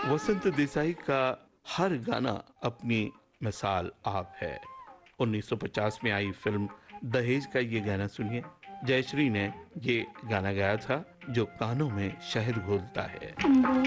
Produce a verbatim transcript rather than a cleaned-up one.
वसंत देसाई का हर गाना अपनी मिसाल आप है। उन्नीस सौ पचास में आई फिल्म दहेज का ये गाना सुनिए। जयश्री ने ये गाना गाया था जो कानों में शहद घोलता है।